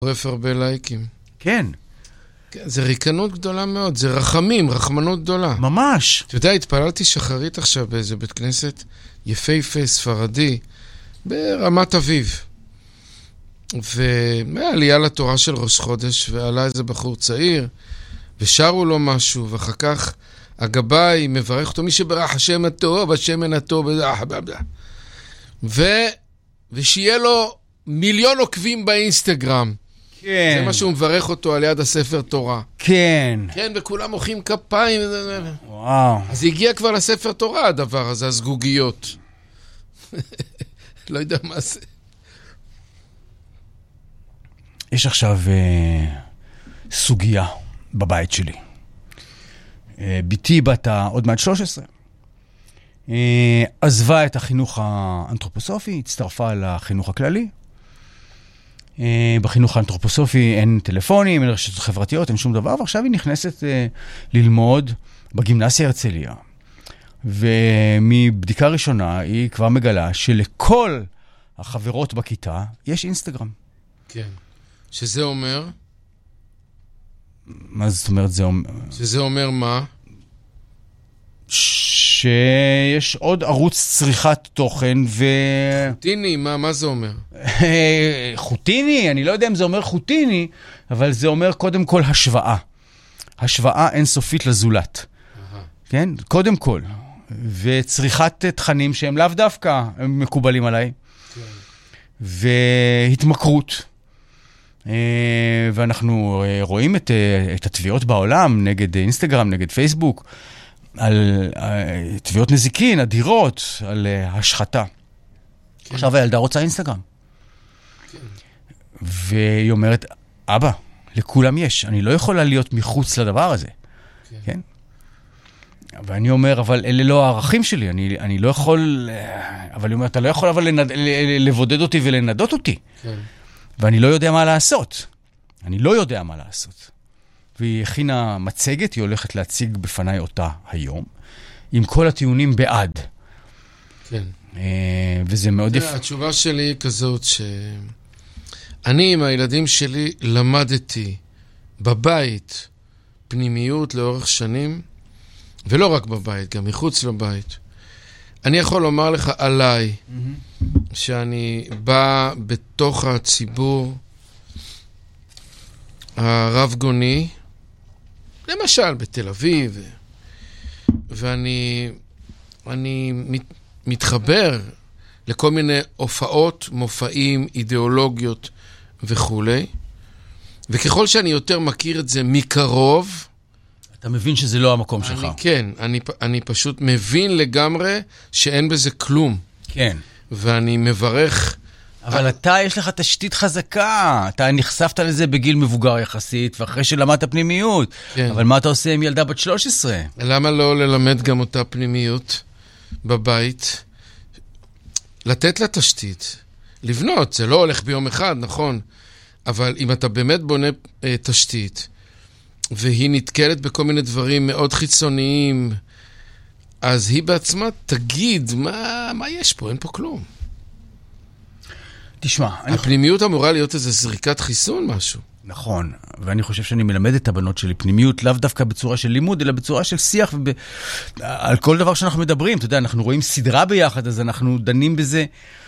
עורף הרבה לייקים. כן. זה ריקנות גדולה מאוד, זה רחמנות גדולה. ממש. אתה יודע, התפללתי שחרית עכשיו באיזה בית כנסת יפהפה, ספרדי, ברמת אביב. ועלייה לתורה של ראש חודש, ועלה איזה בחור צעיר, ושרו לו משהו, ואחר כך הגבאי מברך אותו, מי שברך השם הטוב, השמן הטוב, ושיהיה לו 1,000,000 עוקבים באינסטגרם. כן. זה מה שהוא מברך אותו על יד הספר תורה. כן. כן, וכולם מוחאים כפיים. וואו. אז הגיע כבר לספר תורה הדבר הזה, הסגוגיות. לא יודע מה זה. יש עכשיו סוגיה בבית שלי. ביתי בת עוד מעט 13. עזבה את החינוך האנתרופוסופי, הצטרפה לחינוך הכללי. בחינוך האנתרופוסופי אין טלפונים, אין רשתות חברתיות, אין שום דבר, ועכשיו היא נכנסת ללמוד בגימנסיה הרצליה. ומבדיקה ראשונה היא כבר מגלה שלכל החברות בכיתה יש אינסטגרם. כן. שזה אומר? מה זאת אומרת זה אומר? שזה אומר מה? שיש עוד ערוץ צריכת תוכן חוטיני, מה זה אומר? חוטיני, אני לא יודע אם זה אומר חוטיני, אבל זה אומר קודם כל השוואה. השוואה אינסופית לזולת. כן? קודם כל. וצריכת תכנים שהם לאו דווקא מקובלים עליי. והתמכרות. ואנחנו רואים את התביעות בעולם נגד אינסטגרם, נגד פייסבוק, על תביעות נזיקין, אדירות, על השחתה. כן. עכשיו הילדה רוצה אינסטגרם. כן. והיא אומרת, אבא, לכולם יש, אני לא יכולה להיות מחוץ לדבר הזה. כן. כן? ואני אומר, אבל אלה לא הערכים שלי, אני לא יכול, אבל היא אומרת, אתה לא יכול אבל לבודד אותי ולנדות אותי. כן. ואני לא יודע מה לעשות. אני לא יודע מה לעשות. והיא הכינה מצגת, היא הולכת להציג בפניי אותה היום, עם כל הטיעונים בעד. כן. וזה מאוד יפה. התשובה שלי היא כזאת שאני עם הילדים שלי למדתי בבית פנימיות לאורך שנים, ולא רק בבית, גם מחוץ לבית. אני יכול לומר לך עליי, שאני בא בתוך הציבור הרב גוני, למשל בתל אביב, ואני מתחבר לכל מיני הופעות, מופעים, אידיאולוגיות וכו'. וככל שאני יותר מכיר את זה מקרוב, אתה מבין שזה לא המקום שלך. כן, אני פשוט מבין לגמרי שאין בזה כלום. כן. ואני מברך. אבל אתה, יש לך תשתית חזקה. אתה נחשפת לזה בגיל מבוגר יחסית, ואחרי שלמדת פנימיות. כן. אבל מה אתה עושה עם ילדה בת 13? למה לא ללמד גם אותה פנימיות בבית? לתת לה תשתית. לבנות, זה לא הולך ביום אחד, נכון. אבל אם אתה באמת בונה תשתית, והיא נתקלת בכל מיני דברים מאוד חיצוניים, אז היא בעצמה תגיד, מה יש פה? אין פה כלום. תשמע, הפנימיות אמורה להיות איזו זריקת חיסון, משהו. נכון, ואני חושב שאני מלמד את הבנות שלי פנימיות, לאו דווקא בצורה של לימוד, אלא בצורה של שיח, על כל דבר שאנחנו מדברים. אתה יודע, אנחנו רואים סדרה ביחד, אז אנחנו דנים בזה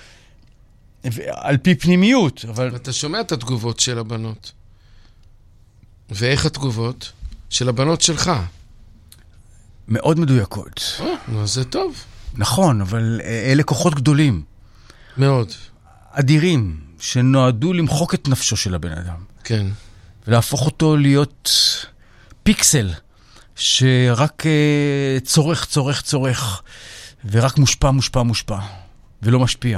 על פי פנימיות. אבל אתה שומע את התגובות של הבנות. ואיך התגובות של הבנות שלך? מאוד מדויקות. זה טוב. נכון, אבל אלה כוחות גדולים. מאוד. אדירים, שנועדו למחוק את נפשו של הבן אדם. כן. ולהפוך אותו להיות פיקסל, שרק צורך, ורק מושפע, ולא משפיע.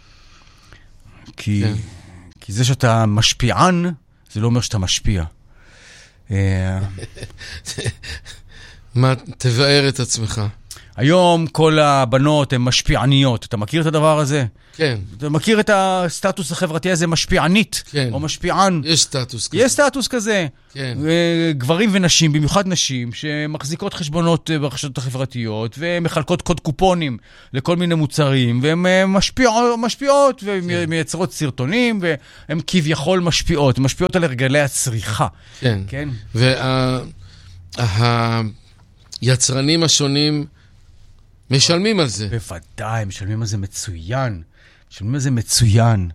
כי זה שאתה משפיען, זה לא אומר שאתה משפיע. מה, תבאר את עצמך. היום כל הבנות הן משפיעניות. אתה מכיר את הדבר הזה? כן. אתה מכיר את הסטטוס החברתי הזה, משפיענית? כן. או משפיען? יש סטטוס כזה. יש סטטוס כזה. כן. גברים ונשים, במיוחד נשים, שמחזיקות חשבונות ברשתות החברתיות, ומחלקות קוד קופונים לכל מיני מוצרים, והן משפיעות, ומייצרות סרטונים, והן כביכול משפיעות. הן משפיעות על הרגלי הצריכה. כן. כן. והיצרנים השונים משלמים על זה. בוודאי, משלמים על זה מצוין. משלמים על זה מצוין.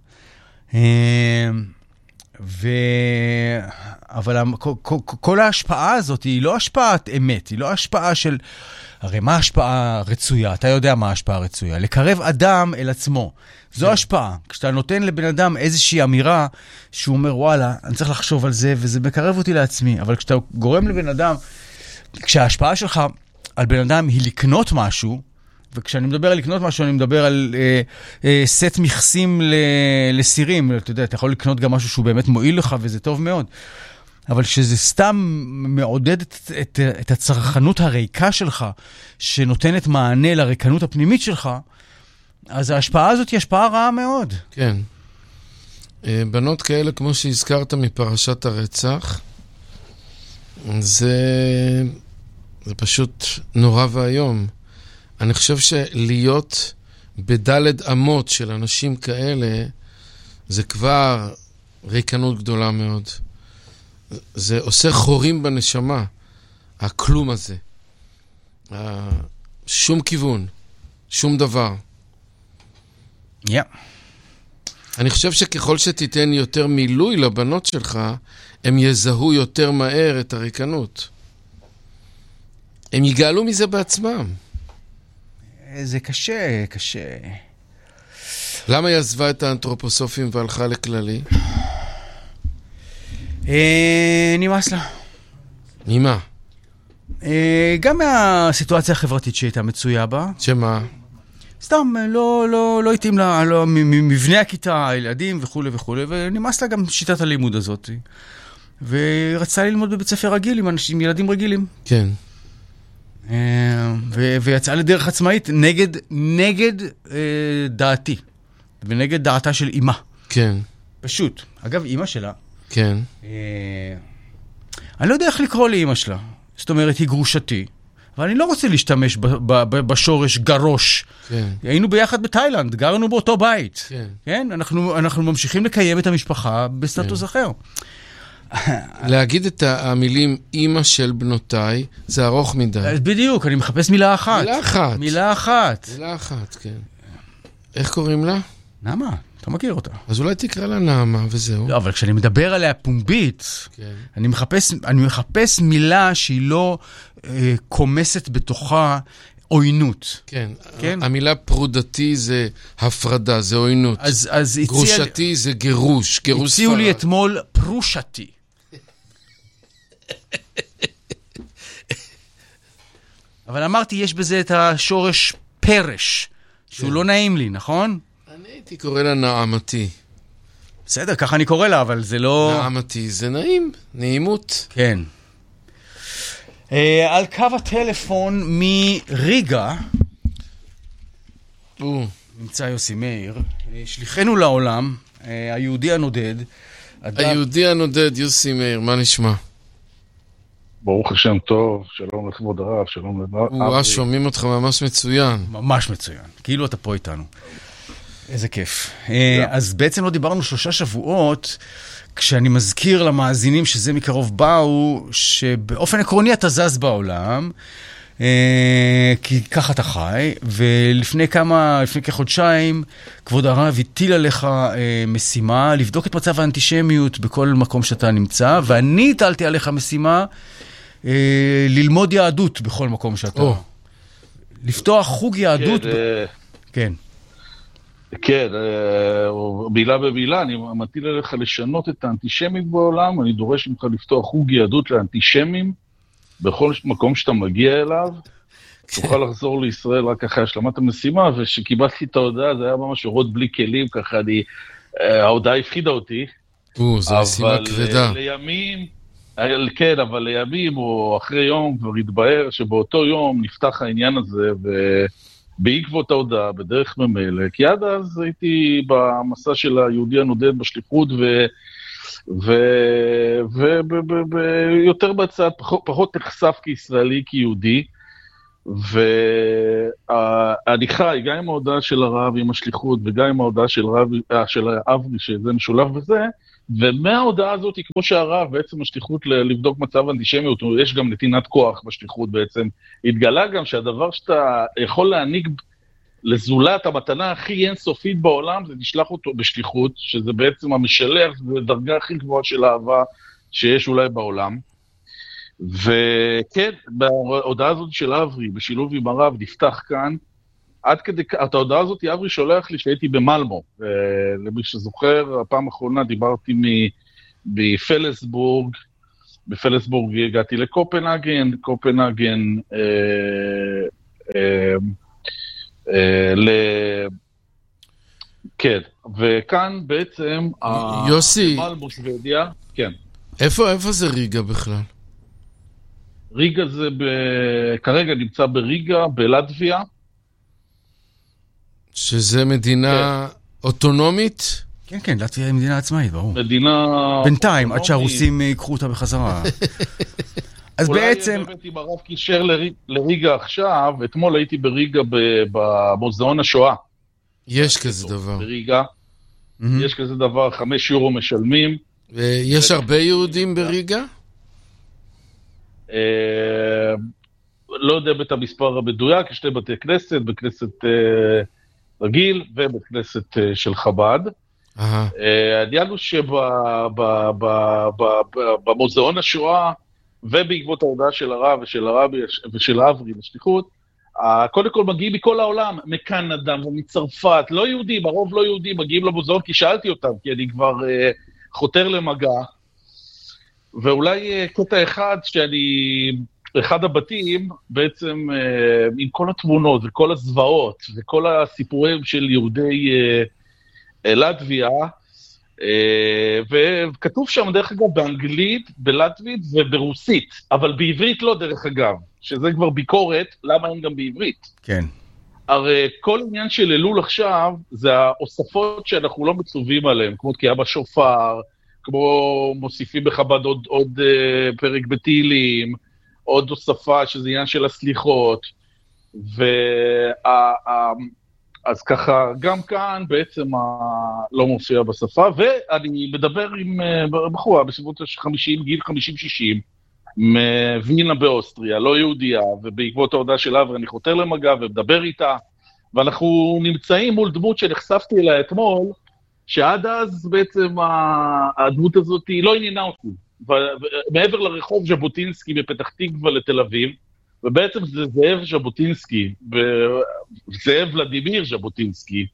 אבל כל ההשפעה הזאת היא לא השפעת אמת, היא לא השפעה של... הרי מה ההשפעה רצויה? אתה יודע מה ההשפעה רצויה. לקרב אדם אל עצמו. זו השפעה. כשאתה נותן לבן אדם איזושהי אמירה שהוא אומר, וואלה, אני צריך לחשוב על זה, וזה מקרב אותי לעצמי. אבל כשאתה גורם לבן אדם, כשההשפעה שלך על בן אדם היא לקנות משהו, וכשאני מדבר על לקנות משהו, אני מדבר על סט מכסים לסירים. אתה יודע, אתה יכול לקנות גם משהו שהוא באמת מועיל לך, וזה טוב מאוד. אבל שזה סתם מעודד את הצרכנות הריקה שלך, שנותנת מענה לריקנות הפנימית שלך, אז ההשפעה הזאת היא השפעה רעה מאוד. כן. בנות כאלה, כמו שהזכרת מפרשת הרצח, זה פשוט נורא והיום. אני חושב שלהיות בדלת אמות של אנשים כאלה, זה כבר ריקנות גדולה מאוד. זה עושה חורים בנשמה, הכלום הזה. שום כיוון, שום דבר. אני חושב שככל שתיתן יותר מילוי לבנות שלך, הם יזהו יותר מהר את הריקנות. הם יגאלו מזה בעצמם. זה קשה, קשה. למה היא עזבה את האנתרופוסופים והלכה לכללי? נמאס לה. ממה? גם מהסיטואציה החברתית שהייתה מצויה בה. שמה? סתם, לא התאים לה, מבנה הכיתה, הילדים וכו' וכו', ונמאס לה גם שיטת הלימוד הזאת. ורצה ללמוד בבית ספר רגיל עם ילדים רגילים. כן. ויצאה לדרך עצמאית נגד דעתי, ונגד דעתה של אמא. כן. פשוט. אגב, אמא שלה, כן. אני לא יודע איך לקרוא לאמא שלה. זאת אומרת, היא גרושתי, אבל אני לא רוצה להשתמש בשורש גרוש. כן. היינו ביחד בתאילנד, גרנו באותו בית. כן. כן? אנחנו ממשיכים לקיים את המשפחה בסטטוס אחר. להגיד את המילים אמא של בנותיי, זה ארוך מדי. בדיוק, אני מחפש מילה אחת. מילה אחת. מילה אחת. מילה אחת, כן. איך קוראים לה? נעמה, אתה מכיר אותה. אז אולי תקרא לה נעמה וזהו. לא, אבל כשאני מדבר עליה פומבית, כן. אני מחפש מילה שהיא לא קומסת בתוכה עוינות. כן. כן? המילה פרודתי זה הפרדה, זה עוינות. אז גרושתי זה גירוש, גירוש ספרד. הציעו לי אתמול פרושתי. אבל אמרתי, יש בזה את השורש פרש, שהוא לא נעים לי, נכון? אני הייתי קורא לה נעמתי. בסדר, ככה אני קורא לה, אבל זה לא... נעמתי זה נעים, נעימות. כן. על קו הטלפון מריגה, נמצא יוסי מאיר, שליחנו לעולם, היהודי הנודד. היהודי הנודד, יוסי מאיר, מה נשמע? ברוך השם טוב, שלום לכבוד הרב, שלום וואו, שומעים אותך ממש מצוין. ממש מצוין, כאילו אתה פה איתנו. איזה כיף. אז בעצם לא דיברנו 3 שבועות, כשאני מזכיר למאזינים שזה מקרוב באו, שבאופן עקרוני אתה זז בעולם, כי ככה אתה חי, ולפני כחודשיים, כבוד הרב הטיל עליך משימה, לבדוק את מצב האנטישמיות בכל מקום שאתה נמצא, ואני הטלתי עליך משימה, ללמוד יהדות בכל מקום שאתה. לפתוח חוג יהדות. כן. כן, מילה במילה, אני מטיל עליך לשנות את האנטישמיות בעולם, אני דורש ממך לפתוח חוג יהדות לאנטישמים, בכל מקום שאתה מגיע אליו, תוכל לחזור לישראל רק אחרי השלמת המשימה, ושקיבלתי את ההודעה, זה היה ממש אורות בלי כלים, ככה ההודעה הפחידה אותי. זו משימה כבדה. אבל לימים כן, אבל לימים או אחרי יום כבר התבהר שבאותו יום נפתח העניין הזה, ובעקבות ההודעה בדרך ממילא, כי עד אז הייתי במסע של היהודי הנודד בשליחות, ויותר בצד, פחות נחשף כישראלי, כיהודי, ואני חי גם עם ההודעה של הרב עם השליחות, וגם עם ההודעה של אברי, שזה משולב בזה, ומההודעה הזאת, כמו שהרב, בעצם השליחות לבדוק מצב אנטישמיות, יש גם נתינת כוח בשליחות בעצם, התגלה גם שהדבר שאתה יכול להעניק לזולת, המתנה הכי אינסופית בעולם, זה תשלח אותו בשליחות, שזה בעצם המשלח, זה דרגה הכי גבוהה של אהבה שיש אולי בעולם. וכן, בהודעה הזאת של אברי, בשילוב עם הרב, נפתח כאן, עד כדי, את ההודעה הזאת אברי שולח לי שהייתי במלמו, למי שזוכר, הפעם האחרונה דיברתי בפלסבורג, בפלסבורג הגעתי לקופנהגן, כן, וכאן בעצם, יוסי, מלמו שוודיה, כן. איפה זה ריגה בכלל? ריגה זה כרגע נמצא בריגה, בלטביה. שזה מדינה אוטונומית? כן, כן, לטביה היא מדינה עצמאית, ברור. מדינה... בינתיים, עד שהרוסים ייקחו אותה בחזרה. אז בעצם... אולי באמת אם הרב קישר לריגה עכשיו, אתמול הייתי בריגה במוזיאון השואה. יש כזה דבר. בריגה. יש כזה דבר, 5 יורו משלמים. יש הרבה יהודים בריגה? לא יודע את המספר המדויק, יש 2 בתי כנסת, בכנסת רגיל ובכנסת של חב"ד. העניין הוא שבמוזיאון השואה, ובעקבות ההודעה של הרב ושל הרבי ושל אברי בשליחות, קודם כל מגיעים מכל העולם, מקנדה ומצרפת, לא יהודים, הרוב לא יהודים, מגיעים למוזיאון כי שאלתי אותם, כי אני כבר חותר למגע, ואולי קטע אחד אחד הבתים בעצם עם כל התמונות וכל הזוועות וכל הסיפורים של יהודי לטביה, וכתוב שם דרך אגב באנגלית, בלטבית וברוסית, אבל בעברית לא דרך אגב, שזה כבר ביקורת, למה אין גם בעברית? כן. הרי כל עניין של אלול עכשיו, זה האוספות שאנחנו לא מצווים עליהן, כמו תקיעה בשופר, כמו מוסיפים בחב"ד עוד פרק בתהילים, עוד הוספה שזה עניין של הסליחות, אז ככה, גם כאן בעצם לא מופיע בשפה, ואני מדבר עם בחורה בסביבות 50, גיל 50-60, מווינה באוסטריה, לא יהודיה, ובעקבות ההודעה של אברי אני חותר למגע ומדבר איתה, ואנחנו נמצאים מול דמות שנחשפתי אליה אתמול, שעד אז בעצם הדמות הזאת לא עניינה אותי, מעבר לרחוב ז'בוטינסקי בפתח תקווה לתל אביב, ובעצם זה זאב ז'בוטינסקי, זאב ולדימיר ז'בוטינסקי,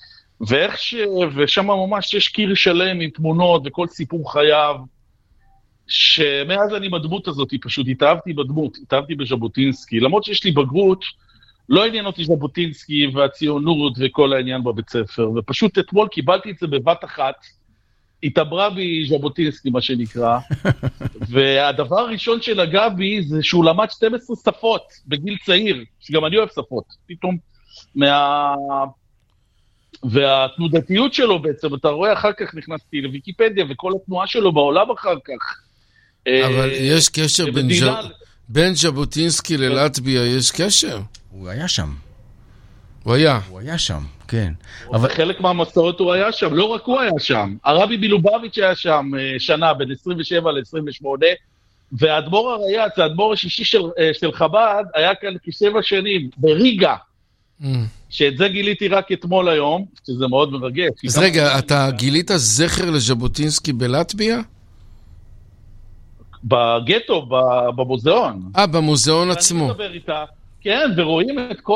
ושם ממש יש קיר שלם עם תמונות וכל סיפור חייו, שמאז אני בדמות הזאת, פשוט התאהבתי בדמות, התאהבתי בז'בוטינסקי, למרות שיש לי בגרות, לא עניין אותי ז'בוטינסקי והציונות וכל העניין בבית ספר, ופשוט אתמול קיבלתי את זה בבת אחת, התעברה בי ז'בוטינסקי, מה שנקרא, והדבר הראשון שנגע בי זה שהוא למד 12 שפות בגיל צעיר, שגם אני אוהב שפות, פתאום והתנודתיות שלו בעצם, אתה רואה אחר כך נכנסתי לוויקיפדיה, וכל התנועה שלו בעולם אחר כך. אבל יש קשר בין ז'בוטינסקי ללטביה, יש קשר? הוא היה שם. הוא היה שם, כן. אבל חלק מהמסורת הוא היה שם, לא רק הוא היה שם. הרבי מלובביץ' היה שם שנה, בין 27 ל-28, והאדמו"ר הריי"צ, האדמו"ר השישי של חב"ד, היה כאן כ7 שנים, בריגה, שאת זה גיליתי רק אתמול היום, שזה מאוד מרגש. אז רגע, אתה גילית זכר לז'בוטינסקי בלטביה? בגטו, במוזיאון. במוזיאון עצמו. ואני מדבר איתה, כן, ורואים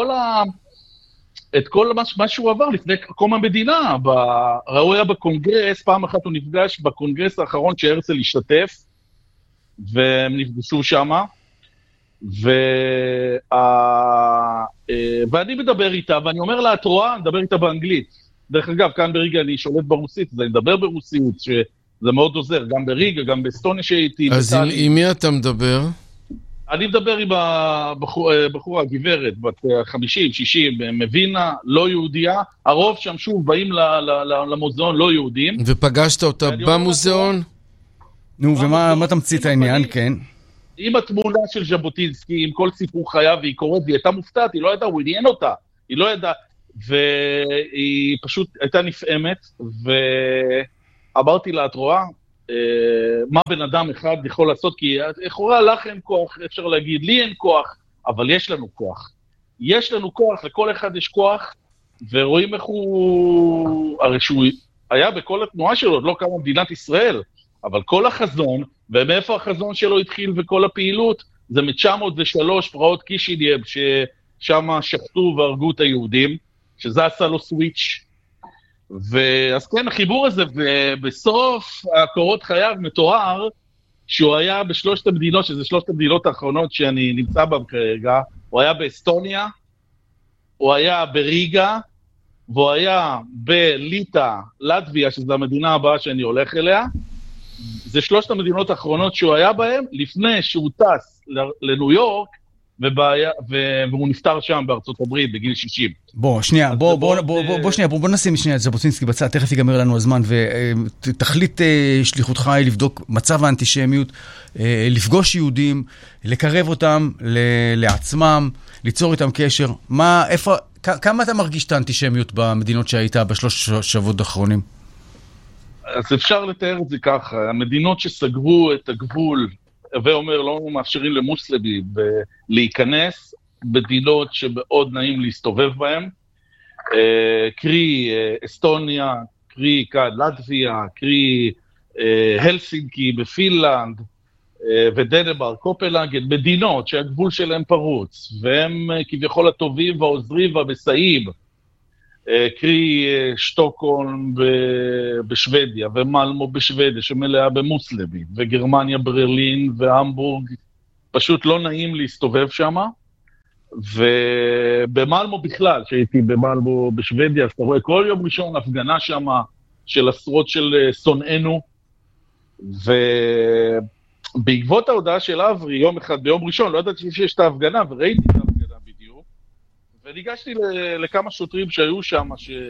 את כל מה שהוא עבר לפני קום המדינה. הוא היה בקונגרס, פעם אחת הוא נפגש בקונגרס האחרון שהרצל השתתף, והם נפגשו שם, ואני מדבר איתה, ואני אומר לה, את רואה, אני מדבר איתה באנגלית. דרך אגב, כאן בריגה אני שולט ברוסית, אז אני מדבר ברוסית, זה מאוד עוזר, גם בריגה, גם באסטוניה שהייתי. אז עם מי אתה מדבר? אני מדבר עם הבחורה, הגברת, בת 50, 60, מבינה, לא יהודייה. הרוב שם שוב באים למוזיאון לא יהודים. ופגשת אותה במוזיאון? נו, ומה תמצית העניין, כן? עם התמונה של ז'בוטינסקי, עם כל סיפור חייו, והיא קוראת, והיא הייתה מופתעת, היא לא ידעה, הוא עניין אותה. היא לא ידעה, והיא פשוט הייתה נפעמת, ואמרתי לה, את רואה? מה בן אדם אחד יכול לעשות, כי לכאורה לך אין כוח, אפשר להגיד, לי אין כוח, אבל יש לנו כוח. יש לנו כוח, לכל אחד יש כוח, ורואים איך הוא, הרי שהוא היה בכל התנועה שלו, לא קמה מדינת ישראל, אבל כל החזון, ומאיפה החזון שלו התחיל וכל הפעילות, זה מ-903 פרעות קישינב, ששם שחטו והרגו את היהודים, שזה עשה לו סוויץ', ואז כן, החיבור הזה, ובסוף הקורות חייו מתואר, שהוא היה בשלושת המדינות, שזה שלושת המדינות האחרונות שאני נמצא בהם כרגע, הוא היה באסטוניה, הוא היה בריגה, והוא היה בליטא, לטביה, שזו המדינה הבאה שאני הולך אליה, זה שלושת המדינות האחרונות שהוא היה בהן, לפני שהוא טס לניו יורק, והוא נפטר שם בארצות הברית בגיל 60. בוא נשים שנייה את ז'בוטינסקי בצד, תכף ייגמר לנו הזמן, ותכלית שליחותך היא לבדוק מצב האנטישמיות, לפגוש יהודים, לקרב אותם לעצמם, ליצור איתם קשר. כמה אתה מרגיש את האנטישמיות במדינות שהיית בשלוש שבועות האחרונים? אז אפשר לתאר את זה ככה, המדינות שסגרו את הגבול, ואומר, לא מאפשרים למוסלמים להיכנס, מדינות שמאוד נעים להסתובב בהן, קרי אסטוניה, קרי לטביה, קרי הלסינקי בפינלנד, ודנמרק, קופנהגן, מדינות שהגבול שלהם פרוץ, והם כביכול הטובים והעוזרים והמסייעים, קרי שטוקהולם בשוודיה, ומלמו בשוודיה, שמלאה במוסלמים, וגרמניה, ברלין והמבורג, פשוט לא נעים להסתובב שם, ובמלמו בכלל, שהייתי במלמו בשוודיה, אז אתה רואה כל יום ראשון הפגנה שם, של עשרות של שונאינו, ובעקבות ההודעה של אברי, יום אחד ביום ראשון, לא ידעתי שיש את ההפגנה, וראיתי את ההפגנה, וניגשתי לכמה שוטרים שהיו שם,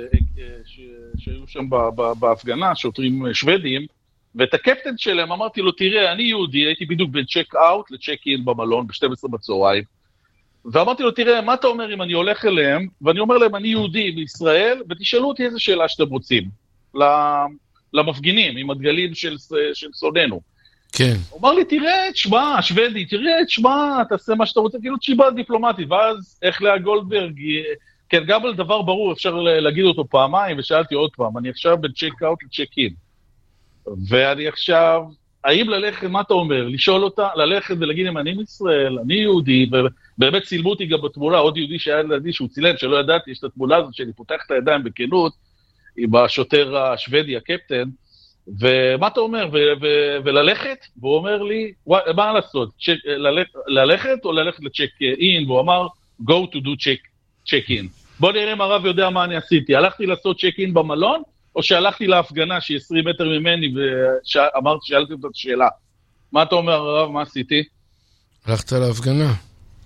שהיו שם בהפגנה, שוטרים שוודים, ואת הקפטן שלהם אמרתי לו, תראה, אני יהודי, הייתי בדיוק בין צ'ק אאוט לצ'ק אין במלון, ב-12 בצהריים, ואמרתי לו, תראה, מה אתה אומר אם אני הולך אליהם, ואני אומר להם, אני יהודי בישראל, ותשאלו אותי איזה שאלה שאתם רוצים, למפגינים, עם הדגלים של סוננו. כן. הוא אמר לי, תראה את שמה, השוודי, תעשה מה שאתה רוצה, כאילו תשיבה דיפלומטית, ואז איך לאה גולדברג, כן, גם על דבר ברור, אפשר להגיד אותו פעמיים, ושאלתי עוד פעם, אני עכשיו בין צ'ק אאוט לצ'ק אין, ואני עכשיו, האם ללכת, מה אתה אומר, לשאול אותה, ללכת ולהגיד אם אני מישראל, אני יהודי, ובאמת צילמו אותי גם בתמונה, עוד יהודי שהיה לידי שהוא צילם, שלא ידעתי, יש את התמונה הזאת שאני פותח את הידיים בכנות, עם השוטר השוודי, הקפטן, ומה אתה אומר, וללכת? והוא אומר לי, מה לעשות, ללכת או ללכת לצ'ק אין? והוא אמר, go to do check in. בוא נראה אם הרב יודע מה אני עשיתי. הלכתי לעשות צ'ק אין במלון, או שהלכתי להפגנה שהיא 20 מטר ממני, שאלתי אותה את השאלה. מה אתה אומר, הרב, מה עשיתי? הלכת להפגנה.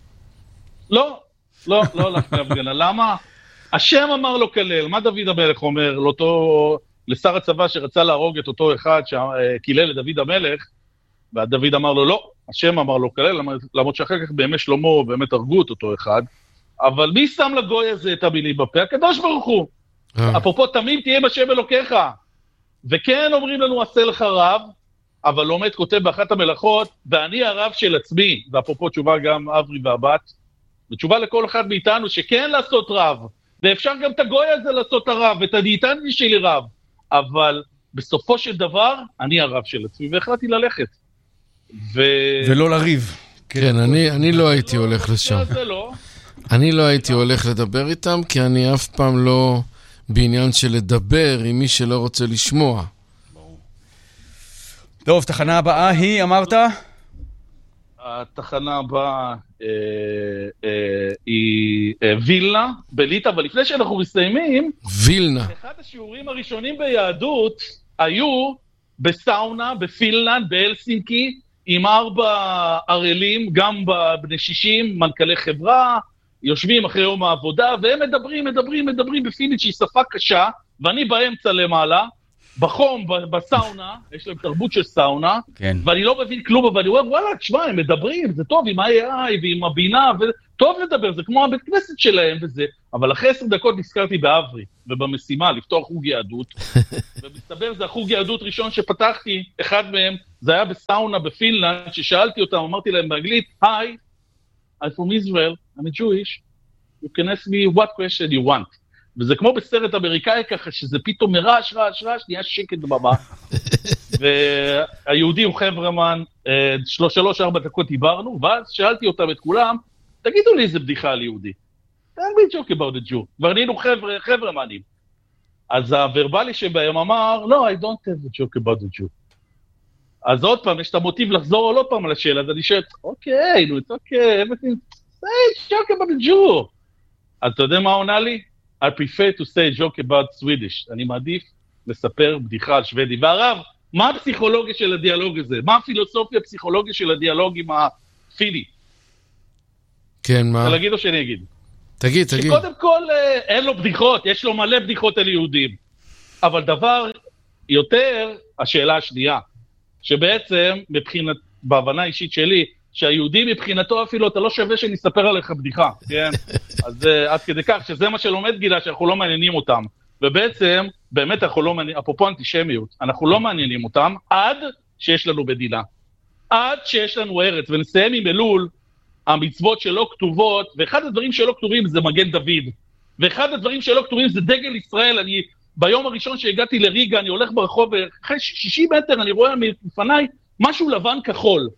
לא הלכתי להפגנה. למה? השם אמר לו כלל. מה דוד המלך אומר לאותו... לשר הצבא שרצה להרוג את אותו אחד שקילל לדוד המלך, ודוד אמר לו לא, השם אמר לו כלל, למרות שאחר כך באמת שלמה באמת הרגו את אותו אחד, אבל מי שם לגוי הזה את המילים בפה? הקדוש ברוך הוא. אפרופו תמים תהיה בשם אלוקיך. וכן אומרים לנו עשה לך רב, אבל לא עומד כותב באחת המלאכות, ואני הרב של עצמי, ואפרופו תשובה גם אברי והבת, ותשובה לכל אחד מאיתנו שכן לעשות רב, ואפשר גם את הגוי הזה לעשות הרב, ואת הדיאטנטי שלי רב, אבל בסופו של דבר, אני הרב של עצמי, והחלטתי ללכת. ולא לריב. כן, אני לא הייתי הולך לשם. אני לא הייתי הולך לדבר איתם, כי אני אף פעם לא בעניין של לדבר עם מי שלא רוצה לשמוע. טוב, תחנה הבאה היא, אמרת? התחנה הבאה היא וילנה, בליטא, אבל לפני שאנחנו מסיימים, וילנה. אחד השיעורים הראשונים ביהדות היו בסאונה, בפינלנד, באלסינקי, עם 4 ערלים, גם בני 60, מנכ"לי חברה, יושבים אחרי יום העבודה, והם מדברים בפינית שהיא שפה קשה, ואני באמצע למעלה, בחום, בסאונה, יש להם תרבות של סאונה, כן. ואני לא מבין כלום, אבל אני אומר, וואלה, תשמע, הם מדברים, זה טוב עם ה-AI ועם הבינה, טוב לדבר, זה כמו הבית כנסת שלהם וזה, אבל אחרי 10 דקות נזכרתי באברי, ובמשימה, לפתוח חוג יהדות, ומסתבר, זה החוג יהדות ראשון שפתחתי, אחד מהם, זה היה בסאונה בפינלנד, ששאלתי אותם, אמרתי להם באנגלית, Hi, I'm from Israel, I'm a Jewish, you can ask me what question you want. וזה כמו בסרט אמריקאי ככה, שזה פתאום מרעש, נהיה שקט במה. והיהודי הוא חברמן, 3-4 דקות דיברנו, ואז שאלתי אותם את כולם, תגידו לי איזה בדיחה על יהודי. Tell me a joke about a Jew. כבר נהיינו חברמנים. אז הוורבלי שבהם אמר, לא, I don't have a joke about a Jew. אז עוד פעם, יש את המוטיב לחזור עוד פעם על השאלה, אז אני שואל, אוקיי, נו, it's okay, everything, say a joke about a Jew. אז אתה יודע מה עונה לי? I prefer to say a joke about Swedish. אני מעדיף לספר בדיחה על שוודי. והרב, מה הפסיכולוגיה של הדיאלוג הזה? מה הפילוסופיה הפסיכולוגיה של הדיאלוג עם הפיני? כן, מה? אתה להגיד או שאני אגיד? תגיד. שקודם כל, אין לו בדיחות, יש לו מלא בדיחות על יהודים. אבל דבר יותר, השאלה השנייה, שבעצם, בהבנה אישית שלי, שהיהודי מבחינתו אפילו, אתה לא שווה שנספר עליך בדיחה, כן? אז עד כדי כך, שזה מה שלומד גילה, שאנחנו לא מעניינים אותם. ובעצם, באמת אנחנו לא מעניינים, אפרופו אנטישמיות, אנחנו לא מעניינים אותם, עד שיש לנו מדינה. עד שיש לנו ארץ, ונסיים עם אלול, המצוות שלא כתובות, ואחד הדברים שלא כתובים זה מגן דוד. ואחד הדברים שלא כתובים זה דגל ישראל. אני, ביום הראשון שהגעתי לריגה, אני הולך ברחוב, אחרי 60 מטר אני רואה מפניי משהו לבן כחול.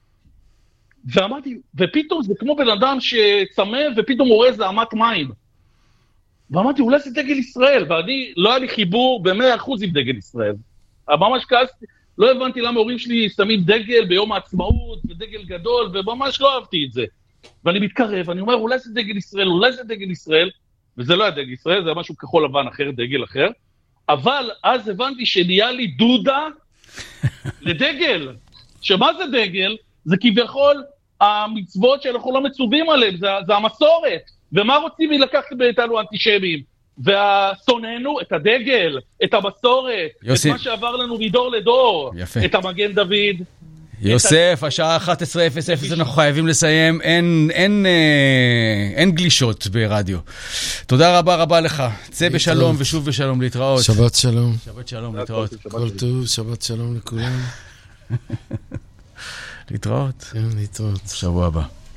ואמרתי, ופתאום זה כמו בן אדם שצמא, ופתאום רואה איזה אמת מים. ואמרתי, אולי זה דגל ישראל, ואני, לא היה לי חיבור ב100% עם דגל ישראל. ממש כעסתי, לא הבנתי למה ההורים שלי שמים דגל ביום העצמאות, ודגל גדול, וממש לא אהבתי את זה. ואני מתקרב, אני אומר, אולי זה דגל ישראל, וזה לא היה דגל ישראל, זה היה משהו כחול לבן אחר, דגל אחר, אבל אז הבנתי שנהיה לי דודה לדגל. שמה זה דגל? זה כביכול המצוות שאנחנו לא מצווים עליהם, זה המסורת. ומה רוצים לקחת מאיתנו אנטישמים? ושונאנו את הדגל, את המסורת, יוסי. את מה שעבר לנו מדור לדור, יפה. את המגן דוד. יוסף, השעה 11:00, אנחנו חייבים לסיים, אין גלישות ברדיו. תודה רבה לך, צא בשלום ושוב בשלום, להתראות. שבת שלום. שבת שלום, להתראות. כל טוב, שבת שלום לכולם. להתראות. כן, להתראות. שבוע הבא.